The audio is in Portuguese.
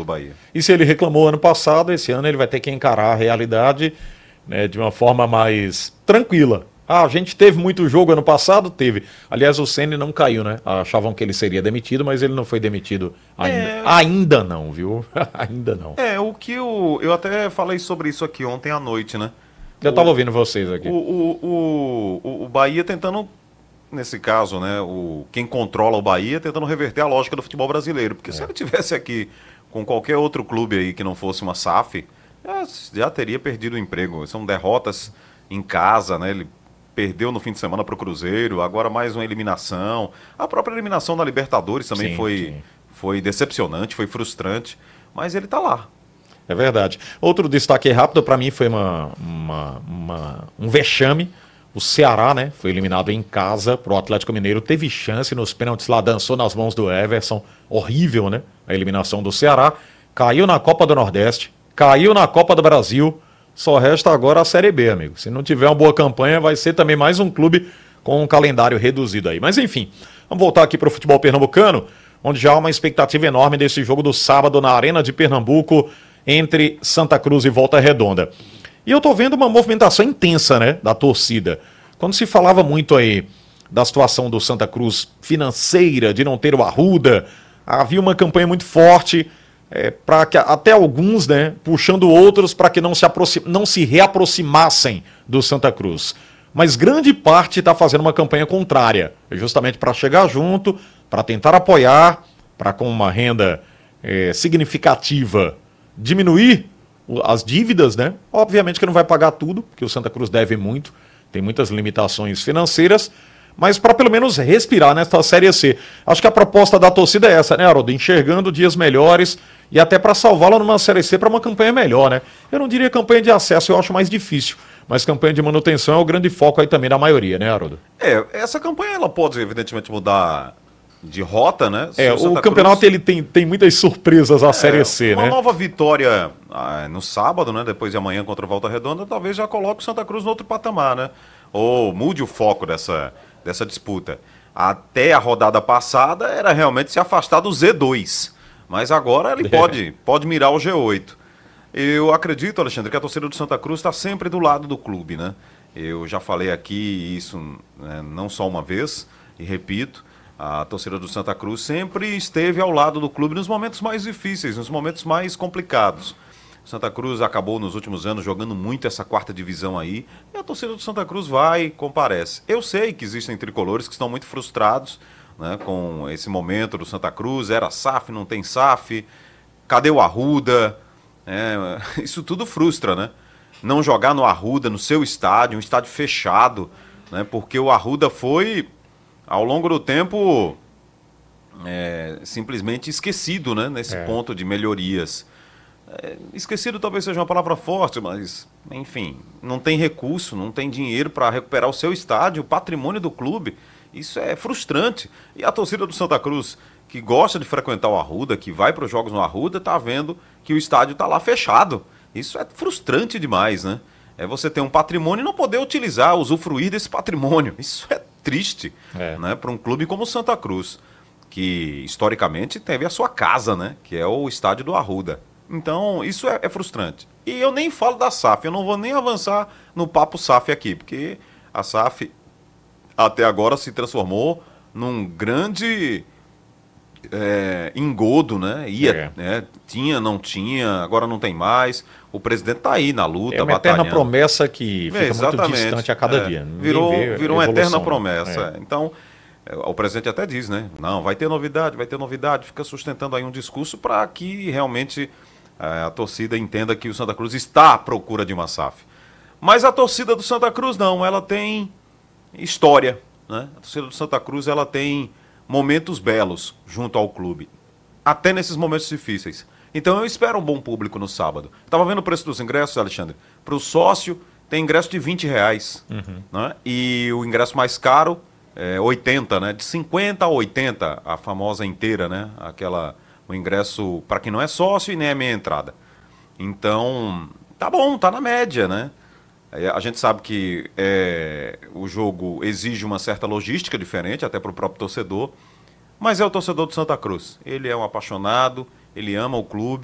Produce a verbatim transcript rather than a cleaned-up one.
do Bahia. E se ele reclamou ano passado, esse ano ele vai ter que encarar a realidade, né, de uma forma mais tranquila. Ah, a gente teve muito jogo ano passado? Teve. Aliás, o Ceni não caiu, né? Achavam que ele seria demitido, mas ele não foi demitido ainda. É... Ainda não, viu? Ainda não. É, o que eu... Eu até falei sobre isso aqui ontem à noite, né? Eu estava ouvindo vocês aqui. O, o, o, o Bahia tentando, nesse caso, né? O, quem controla o Bahia tentando reverter a lógica do futebol brasileiro. Porque é. se ele tivesse aqui com qualquer outro clube aí que não fosse uma S A F, já, já teria perdido o emprego. São derrotas em casa, né? Ele perdeu no fim de semana para o Cruzeiro, agora mais uma eliminação. A própria eliminação da Libertadores também sim, foi, sim. foi decepcionante, foi frustrante, mas ele está lá. É verdade. Outro destaque rápido para mim foi uma, uma, uma, um vexame. O Ceará, né, foi eliminado em casa para o Atlético Mineiro, teve chance nos pênaltis lá, dançou nas mãos do Everson. Horrível, né? A eliminação do Ceará. Caiu na Copa do Nordeste, caiu na Copa do Brasil. Só resta agora a Série B, amigo. Se não tiver uma boa campanha, vai ser também mais um clube com um calendário reduzido aí. Mas enfim, vamos voltar aqui para o futebol pernambucano, onde já há uma expectativa enorme desse jogo do sábado na Arena de Pernambuco, entre Santa Cruz e Volta Redonda. E eu tô vendo uma movimentação intensa, né, da torcida. Quando se falava muito aí da situação do Santa Cruz financeira, de não ter o Arruda, havia uma campanha muito forte... É, para que até alguns, né, puxando outros para que não se, aproxim, não se reaproximassem do Santa Cruz. Mas grande parte está fazendo uma campanha contrária, justamente para chegar junto, para tentar apoiar, para com uma renda é, significativa diminuir as dívidas, né? Obviamente que não vai pagar tudo, porque o Santa Cruz deve muito, tem muitas limitações financeiras, mas para pelo menos respirar nesta Série C. Acho que a proposta da torcida é essa, né, Haroldo? Enxergando dias melhores e até para salvá-la numa Série C para uma campanha melhor, né? Eu não diria campanha de acesso, eu acho mais difícil, mas campanha de manutenção é o grande foco aí também da maioria, né, Haroldo? É, essa campanha ela pode evidentemente mudar de rota, né? Se é, o, o campeonato Cruz... ele tem, tem muitas surpresas a é, Série C, uma né? Uma nova vitória ah, no sábado, né? Depois de amanhã contra o Volta Redonda, talvez já coloque o Santa Cruz no outro patamar, né? Ou mude o foco dessa, dessa disputa. Até a rodada passada era realmente se afastar do Z dois. Mas agora ele pode, pode mirar o G oito. Eu acredito, Alexandre, que a torcida do Santa Cruz está sempre do lado do clube, né? Eu já falei aqui isso, né, não só uma vez, e repito, a torcida do Santa Cruz sempre esteve ao lado do clube nos momentos mais difíceis, nos momentos mais complicados. O Santa Cruz acabou nos últimos anos jogando muito essa quarta divisão aí, e a torcida do Santa Cruz vai e comparece. Eu sei que existem tricolores que estão muito frustrados, né, com esse momento do Santa Cruz, era S A F, não tem S A F, cadê o Arruda? É, isso tudo frustra, né? Não jogar no Arruda, no seu estádio, um estádio fechado, né, porque o Arruda foi, ao longo do tempo, é, simplesmente esquecido, né, nesse é. ponto de melhorias. É, esquecido talvez seja uma palavra forte, mas, enfim, não tem recurso, não tem dinheiro para recuperar o seu estádio, o patrimônio do clube. Isso é frustrante. E a torcida do Santa Cruz, que gosta de frequentar o Arruda, que vai para os jogos no Arruda, está vendo que o estádio está lá fechado. Isso é frustrante demais, né? É você ter um patrimônio e não poder utilizar, usufruir desse patrimônio. Isso é triste, é. né? Para um clube como o Santa Cruz, que historicamente teve a sua casa, né? Que é o estádio do Arruda. Então, isso é, é frustrante. E eu nem falo da S A F, eu não vou nem avançar no papo S A F aqui, porque a S A F até agora se transformou num grande é, engodo, né? Ia, é. né? Tinha, não tinha, agora não tem mais. O presidente está aí na luta, é uma batalhando. Eterna promessa que fica é, muito distante a cada é. dia. Virou, virou uma eterna promessa. É. Então, o presidente até diz, né? Não, vai ter novidade, vai ter novidade. Fica sustentando aí um discurso para que realmente a torcida entenda que o Santa Cruz está à procura de uma S A F. Mas a torcida do Santa Cruz não, ela tem história, né? A torcida do Santa Cruz ela tem momentos belos junto ao clube, até nesses momentos difíceis. Então eu espero um bom público no sábado. Estava vendo o preço dos ingressos, Alexandre. Para o sócio tem ingresso de vinte reais, uhum. né? E o ingresso mais caro é oitenta, né? De cinquenta a oitenta, a famosa inteira, né? Aquela, o ingresso para quem não é sócio e nem é meia entrada. Então, tá bom, tá na média, né? A gente sabe que é, o jogo exige uma certa logística diferente, até para o próprio torcedor, mas é o torcedor do Santa Cruz. Ele é um apaixonado, ele ama o clube.